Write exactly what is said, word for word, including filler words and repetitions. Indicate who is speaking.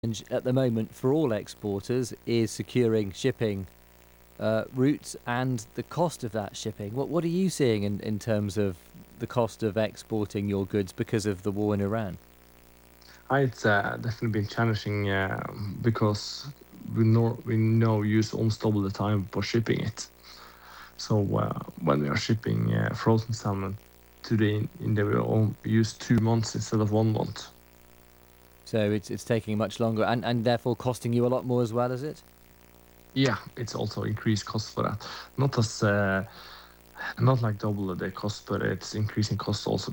Speaker 1: challenge at the moment for all exporters is securing shipping uh, routes and the cost of that shipping. What what are you seeing in, in terms of the cost of exporting your goods because of the war in Iran?
Speaker 2: Uh, It's uh, definitely been challenging uh, because we know we now use almost double the time for shipping it. So uh, when we are shipping uh, frozen salmon to the India, we all use two months instead of one month.
Speaker 1: So it's it's taking much longer and, and therefore costing you a lot more as well, is it?
Speaker 2: Yeah, it's also increased cost for that. Not as uh, not like double the cost, but it's increasing cost also